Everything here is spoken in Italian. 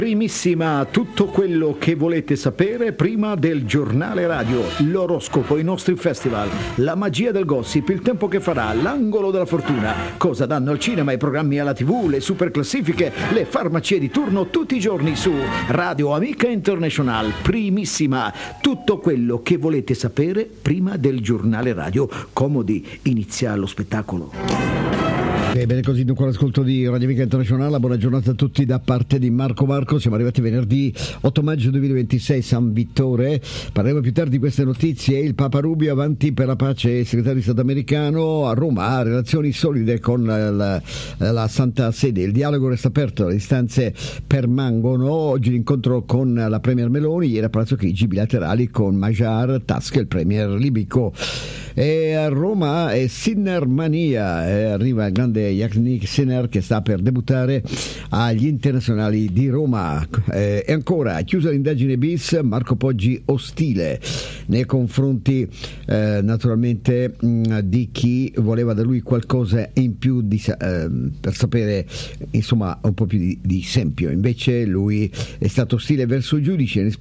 Primissima, tutto quello che volete sapere prima del giornale radio, l'oroscopo, i nostri festival, la magia del gossip, il tempo che farà, l'angolo della fortuna, cosa danno al cinema, i programmi alla TV, le super classifiche, le farmacie di turno tutti i giorni su Radio Amica International. Primissima, tutto quello che volete sapere prima del giornale radio. Comodi, inizia lo spettacolo. Bene, così dunque l'ascolto di Radio Amica Internazionale. Buona giornata a tutti da parte di Marco. Siamo arrivati venerdì 8 maggio 2026, San Vittore. Parleremo più tardi di queste notizie. Il Papa Rubio avanti per la pace, il segretario di Stato americano a Roma ha relazioni solide con la Santa Sede. Il dialogo resta aperto, le distanze permangono. Oggi l'incontro con la Premier Meloni, ieri a Palazzo Chigi bilaterali con Majar Task, il Premier libico. E a Roma è Sinner Mania, arriva il grande Yannick Sinner che sta per debuttare agli internazionali di Roma. E ancora, chiusa l'indagine bis, Marco Poggi ostile nei confronti naturalmente di chi voleva da lui qualcosa in più per sapere insomma un po' più di esempio. Invece lui è stato ostile verso il giudice.